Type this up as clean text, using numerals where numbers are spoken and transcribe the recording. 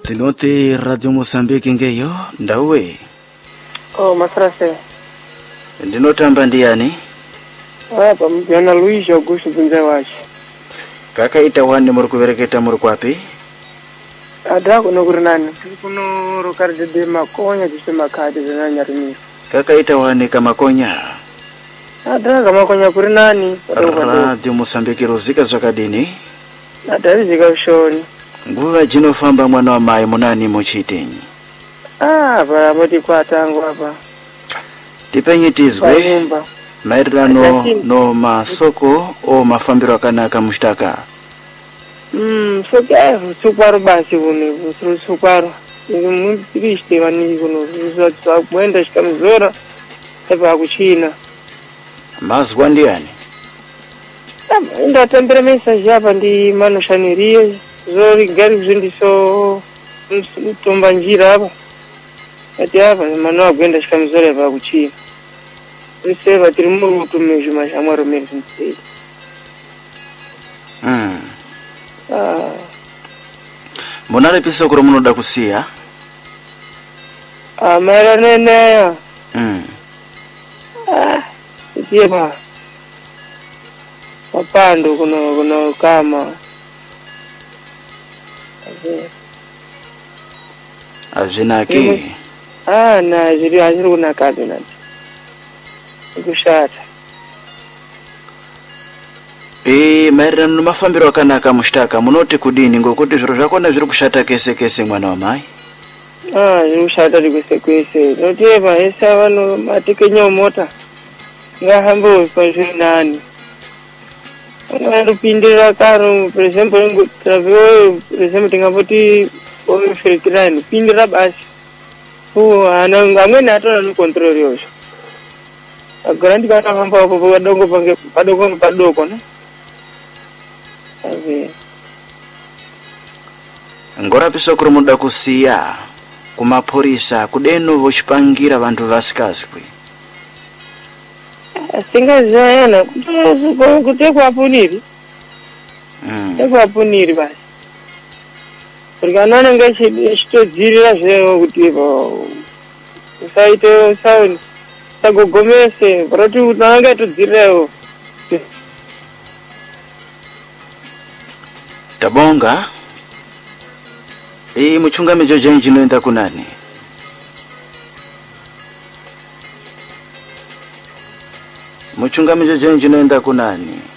Tinote Radio Mozambique ngeyo ndauwe. Masrase. Ndinotamba ndiyani? Apa mjana Luis Augusto Bunza wachi. Kaka itawani muri kuvereketa muri kwapi? Ada kuno kurinani. Kuno rokarde de makonya kisema kadi zana nyarimisa. Kaka itawani kama konya. Ada kama konya kurinani. Radio Mozambique rozika zvakadini? Ada rizika ushoni. Nguva jinofamba mwana wa mai munani muchitenyi. Moti kwa tangu hapa. Tipenyitizwe maererano no masoko o mafambiro akanaka mushtaka. Soka sukwaro basi kune sukwaro. Mwishte vani kuno mwenda shikamzora eva kuchina. Mazwa ndiyani? Ndatambira message hapa ndi manoshanirie zori gari kuzvindiso mutomba njira hapa. Ati hapa mano agwenda shikamzora eva kuchina. Riseva tiri murutu mezhuma shamwaro mezvinse. Munare piso kuro munoda kusiya? Maererano neya. Tiema. Papando kuno kama. Azvinaki. Na zviri kunakabe nati. Kushata. Maererano nomafambiro akanaka mushtaka munoti kudini ngokuti zviro zvakona zviri kushata kese mwana wa mai? Zviri kushata kwese. Noteva esa vano matekenya mota. Ngahambo pazvinani. Vanopindira karo for example travel tingapoti ofirikirani pindira basi. Amweni atona no control yosho. Agora ndikatahamba hapo padoko ne. Ngora piso kuri muda kusiya kumapurisa kudeno vochipangira vantu vasikazwi. Singazayana kutekwa puniri. Tekwa puniri basi. Kurikana ngechitodzirira zvewo kuti usaite sound sagogomese paroti unanga todzirirewo. Tabonga. Muchunga mejo jenji noenda kunani? Muchunga mejo jenji noenda kunani?